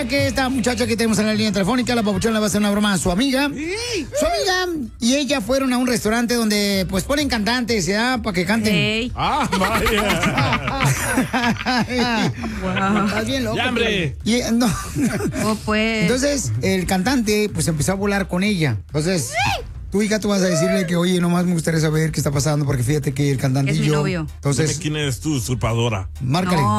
Resulta que esta muchacha que tenemos en la línea telefónica, la papuchona, le va a hacer una broma a su amiga. Su amiga y ella fueron a un restaurante donde pues ponen cantantes, ¿ya? Para que canten. Hey. ¡Ah, vaya! Wow. Estás bien loco. ¡Ya, hombre! Y, no. Oh, pues. Entonces, el cantante pues empezó a volar con ella. Entonces, tu hija, tú vas a decirle que, oye, nomás me gustaría saber qué está pasando, porque fíjate que el cantante Es y mi yo... novio. Entonces, Dime quién eres tú, usurpadora. márcale. No.